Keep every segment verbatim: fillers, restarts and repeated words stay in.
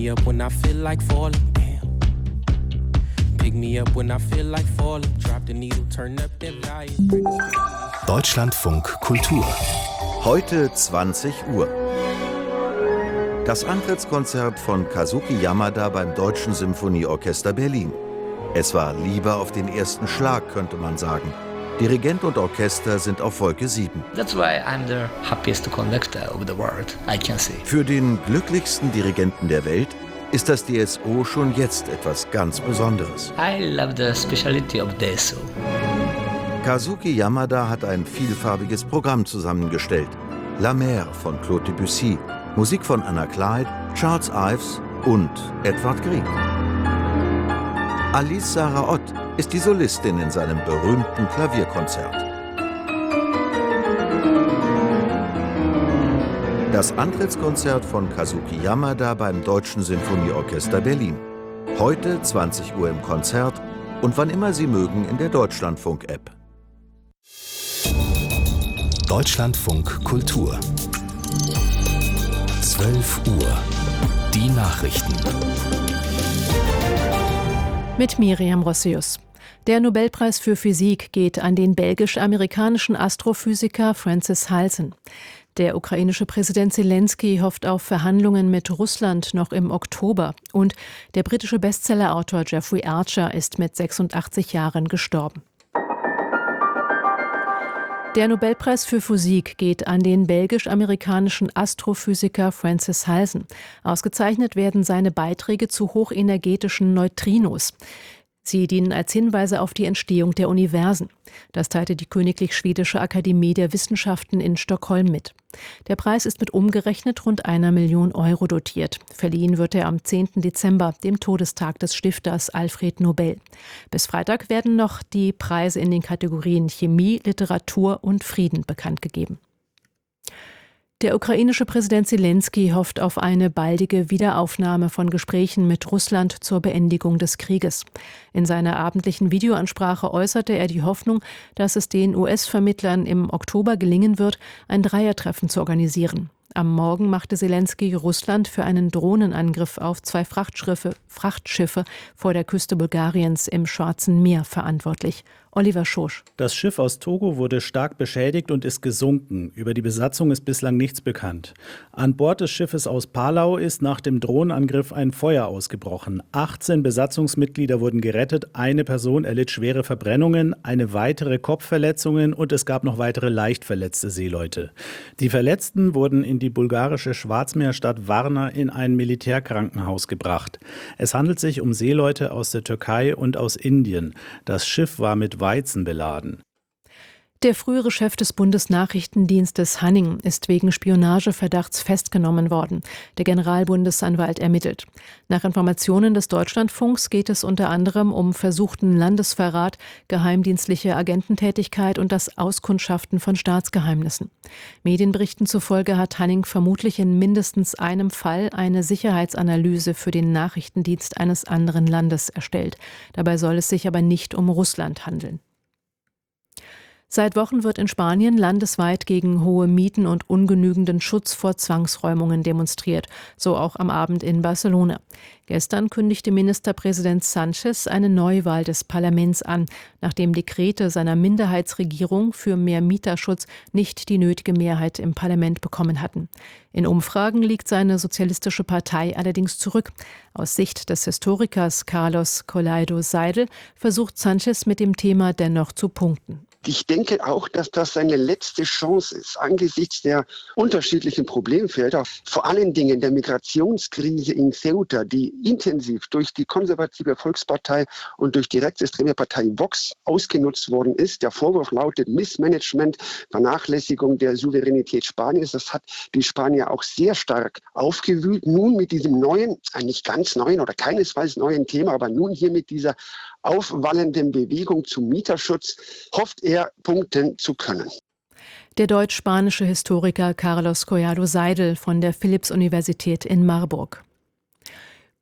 me up when I feel like falling. Damn. Pick me up when I feel like falling. Drop the needle, turn up the volume. Deutschlandfunk Kultur. Heute zwanzig Uhr. Das Antrittskonzert von Kazuki Yamada beim Deutschen Symphonieorchester Berlin. Es war Liebe auf den ersten Schlag, könnte man sagen. Dirigent und Orchester sind auf Wolke sieben. That's why I'm the happiest conductor of the world, I can say. Für den glücklichsten Dirigenten der Welt ist das D S O schon jetzt etwas ganz Besonderes. I love the speciality of D S O. Kazuki Yamada hat ein vielfarbiges Programm zusammengestellt. La Mer von Claude Debussy, Musik von Anna Clyde, Charles Ives und Edvard Grieg. Alice Sarah Ott ist die Solistin in seinem berühmten Klavierkonzert. Das Antrittskonzert von Kazuki Yamada beim Deutschen Symphonieorchester Berlin. Heute zwanzig Uhr im Konzert und wann immer Sie mögen in der Deutschlandfunk-App. Deutschlandfunk Kultur. zwölf Uhr. Die Nachrichten. Mit Miriam Rossius. Der Nobelpreis für Physik geht an den belgisch-amerikanischen Astrophysiker Francis Halsen. Der ukrainische Präsident Zelensky hofft auf Verhandlungen mit Russland noch im Oktober. Und der britische Bestsellerautor Jeffrey Archer ist mit sechsundachtzig Jahren gestorben. Der Nobelpreis für Physik geht an den belgisch-amerikanischen Astrophysiker Francis Halsen. Ausgezeichnet werden seine Beiträge zu hochenergetischen Neutrinos. Sie dienen als Hinweise auf die Entstehung der Universen. Das teilte die Königlich Schwedische Akademie der Wissenschaften in Stockholm mit. Der Preis ist mit umgerechnet rund einer Million Euro dotiert. Verliehen wird er am zehnten Dezember, dem Todestag des Stifters Alfred Nobel. Bis Freitag werden noch die Preise in den Kategorien Chemie, Literatur und Frieden bekannt gegeben. Der ukrainische Präsident Zelensky hofft auf eine baldige Wiederaufnahme von Gesprächen mit Russland zur Beendigung des Krieges. In seiner abendlichen Videoansprache äußerte er die Hoffnung, dass es den U S-Vermittlern im Oktober gelingen wird, ein Dreiertreffen zu organisieren. Am Morgen machte Zelensky Russland für einen Drohnenangriff auf zwei Frachtschiffe, Frachtschiffe vor der Küste Bulgariens im Schwarzen Meer verantwortlich. Oliver Schosch. Das Schiff aus Togo wurde stark beschädigt und ist gesunken. Über die Besatzung ist bislang nichts bekannt. An Bord des Schiffes aus Palau ist nach dem Drohnenangriff ein Feuer ausgebrochen. achtzehn Besatzungsmitglieder wurden gerettet, eine Person erlitt schwere Verbrennungen, eine weitere Kopfverletzungen und es gab noch weitere leicht verletzte Seeleute. Die Verletzten wurden in die bulgarische Schwarzmeerstadt Varna in ein Militärkrankenhaus gebracht. Es handelt sich um Seeleute aus der Türkei und aus Indien. Das Schiff war mit Weizen beladen. Der frühere Chef des Bundesnachrichtendienstes Hanning ist wegen Spionageverdachts festgenommen worden. Der Generalbundesanwalt ermittelt. Nach Informationen des Deutschlandfunks geht es unter anderem um versuchten Landesverrat, geheimdienstliche Agententätigkeit und das Auskundschaften von Staatsgeheimnissen. Medienberichten zufolge hat Hanning vermutlich in mindestens einem Fall eine Sicherheitsanalyse für den Nachrichtendienst eines anderen Landes erstellt. Dabei soll es sich aber nicht um Russland handeln. Seit Wochen wird in Spanien landesweit gegen hohe Mieten und ungenügenden Schutz vor Zwangsräumungen demonstriert, so auch am Abend in Barcelona. Gestern kündigte Ministerpräsident Sánchez eine Neuwahl des Parlaments an, nachdem Dekrete seiner Minderheitsregierung für mehr Mieterschutz nicht die nötige Mehrheit im Parlament bekommen hatten. In Umfragen liegt seine sozialistische Partei allerdings zurück. Aus Sicht des Historikers Carlos Collado Seidel versucht Sánchez mit dem Thema dennoch zu punkten. Ich denke auch, dass das seine letzte Chance ist, angesichts der unterschiedlichen Problemfelder, vor allen Dingen der Migrationskrise in Ceuta, die intensiv durch die konservative Volkspartei und durch die rechtsextreme Partei Vox ausgenutzt worden ist. Der Vorwurf lautet Missmanagement, Vernachlässigung der Souveränität Spaniens. Das hat die Spanier auch sehr stark aufgewühlt. Nun mit diesem neuen, nicht ganz neuen oder keinesfalls neuen Thema, aber nun hier mit dieser aufwallenden Bewegung zum Mieterschutz hofft er, punkten zu können. Der deutsch-spanische Historiker Carlos Collado Seidel von der Philipps-Universität in Marburg.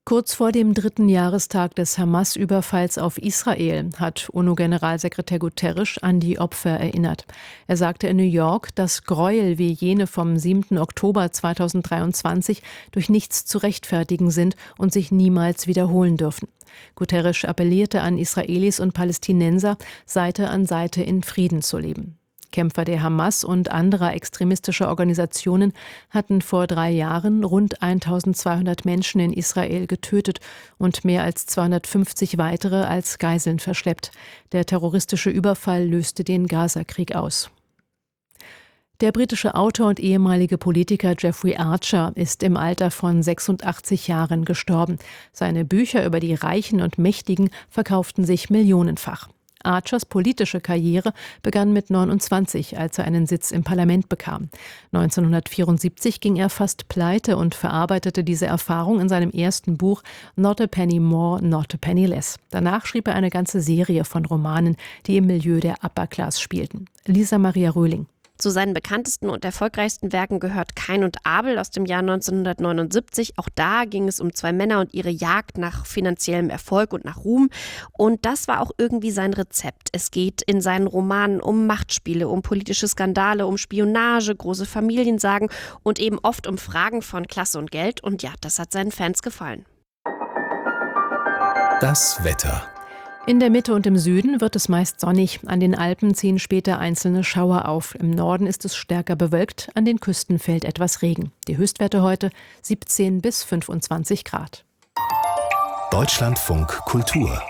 Kurz vor dem dritten Jahrestag des Hamas-Überfalls auf Israel hat UNO-Generalsekretär Guterres an die Opfer erinnert. Er sagte in New York, dass Gräuel wie jene vom siebten Oktober zweitausenddreiundzwanzig durch nichts zu rechtfertigen sind und sich niemals wiederholen dürfen. Guterres appellierte an Israelis und Palästinenser, Seite an Seite in Frieden zu leben. Kämpfer der Hamas und anderer extremistischer Organisationen hatten vor drei Jahren rund eintausendzweihundert Menschen in Israel getötet und mehr als zweihundertfünfzig weitere als Geiseln verschleppt. Der terroristische Überfall löste den Gaza-Krieg aus. Der britische Autor und ehemalige Politiker Jeffrey Archer ist im Alter von sechsundachtzig Jahren gestorben. Seine Bücher über die Reichen und Mächtigen verkauften sich millionenfach. Archers politische Karriere begann mit neunundzwanzig, als er einen Sitz im Parlament bekam. neunzehnhundertvierundsiebzig ging er fast pleite und verarbeitete diese Erfahrung in seinem ersten Buch Not a Penny More, Not a Penny Less. Danach schrieb er eine ganze Serie von Romanen, die im Milieu der Upper Class spielten. Lisa Maria Röhling. Zu seinen bekanntesten und erfolgreichsten Werken gehört Kain und Abel aus dem Jahr neunzehnhundertneunundsiebzig. Auch da ging es um zwei Männer und ihre Jagd nach finanziellem Erfolg und nach Ruhm. Und das war auch irgendwie sein Rezept. Es geht in seinen Romanen um Machtspiele, um politische Skandale, um Spionage, große Familiensagen und eben oft um Fragen von Klasse und Geld. Und ja, das hat seinen Fans gefallen. Das Wetter. In der Mitte und im Süden wird es meist sonnig. An den Alpen ziehen später einzelne Schauer auf. Im Norden ist es stärker bewölkt, an den Küsten fällt etwas Regen. Die Höchstwerte heute siebzehn bis fünfundzwanzig Grad. Deutschlandfunk Kultur.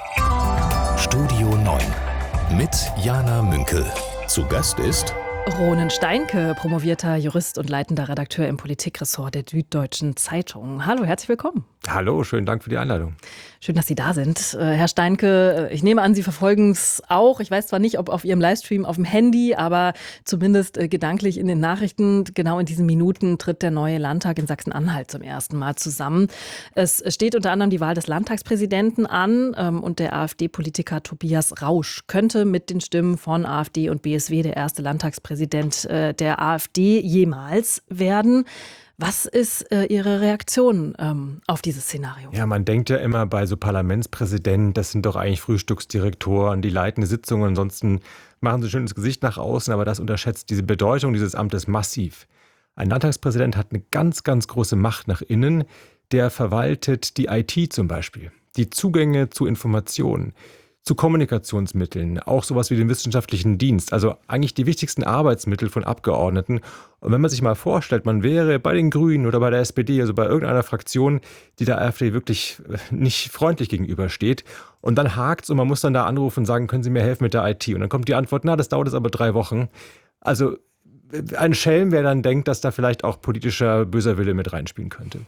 Studio neun mit Jana Münkel. Zu Gast ist Ronen Steinke, promovierter Jurist und leitender Redakteur im Politikressort der Süddeutschen Zeitung. Hallo, herzlich willkommen. Hallo, schönen Dank für die Einladung. Schön, dass Sie da sind. Herr Steinke, ich nehme an, Sie verfolgen es auch. Ich weiß zwar nicht, ob auf Ihrem Livestream auf dem Handy, aber zumindest gedanklich in den Nachrichten. Genau in diesen Minuten tritt der neue Landtag in Sachsen-Anhalt zum ersten Mal zusammen. Es steht unter anderem die Wahl des Landtagspräsidenten an und der AfD-Politiker Tobias Rausch könnte mit den Stimmen von AfD und B S W der erste Landtagspräsident der AfD jemals werden. Was ist äh, Ihre Reaktion ähm, auf dieses Szenario? Ja, man denkt ja immer bei so Parlamentspräsidenten, das sind doch eigentlich Frühstücksdirektoren, die leiten Sitzungen, ansonsten machen sie ein schönes Gesicht nach außen, aber das unterschätzt diese Bedeutung dieses Amtes massiv. Ein Landtagspräsident hat eine ganz, ganz große Macht nach innen, der verwaltet die I T zum Beispiel, die Zugänge zu Informationen, zu Kommunikationsmitteln, auch sowas wie den wissenschaftlichen Dienst, also eigentlich die wichtigsten Arbeitsmittel von Abgeordneten. Und wenn man sich mal vorstellt, man wäre bei den Grünen oder bei der S P D, also bei irgendeiner Fraktion, die der AfD wirklich nicht freundlich gegenübersteht, und dann hakt's und man muss dann da anrufen und sagen, können Sie mir helfen mit der I T? Und dann kommt die Antwort, na, das dauert jetzt aber drei Wochen. Also ein Schelm, wer dann denkt, dass da vielleicht auch politischer böser Wille mit reinspielen könnte.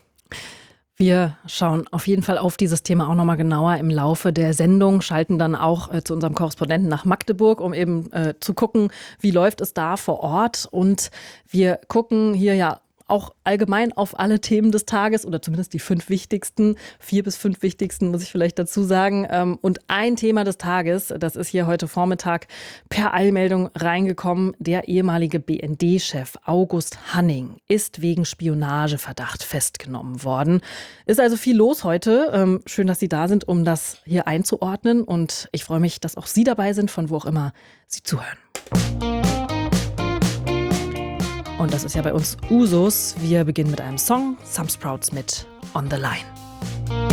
Wir schauen auf jeden Fall auf dieses Thema auch nochmal genauer im Laufe der Sendung, schalten dann auch äh, zu unserem Korrespondenten nach Magdeburg, um eben äh, zu gucken, wie läuft es da vor Ort. Und wir gucken hier ja auch allgemein auf alle Themen des Tages oder zumindest die fünf wichtigsten, vier bis fünf wichtigsten, muss ich vielleicht dazu sagen. Und ein Thema des Tages, das ist hier heute Vormittag per Eilmeldung reingekommen. Der ehemalige B N D-Chef August Hanning ist wegen Spionageverdacht festgenommen worden. Ist also viel los heute. Schön, dass Sie da sind, um das hier einzuordnen. Und ich freue mich, dass auch Sie dabei sind, von wo auch immer Sie zuhören. Und das ist ja bei uns Usus. Wir beginnen mit einem Song, Some Sprouts mit On the Line.